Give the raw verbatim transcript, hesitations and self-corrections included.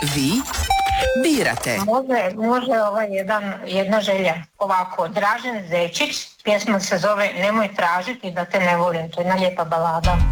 Vi birate. Može, može ovaj jedan, jedna želja. Ovako, Dražen Zečić, pjesma se zove Nemoj tražiti da te ne volim, to je jedna lijepa balada.